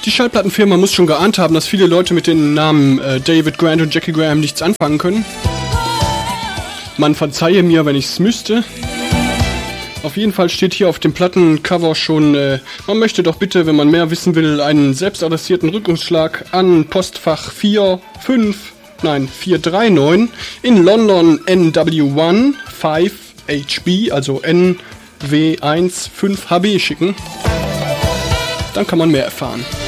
Die Schallplattenfirma muss schon geahnt haben, dass viele Leute mit den Namen David Grant und Jackie Graham nichts anfangen können. Man verzeihe mir, wenn ich es müsste. Auf jeden Fall steht hier auf dem Plattencover schon, man möchte doch bitte, wenn man mehr wissen will, einen selbstadressierten Rückrufschlag an Postfach 439 in London NW1 5HB, also NW1 5HB schicken. Dann kann man mehr erfahren.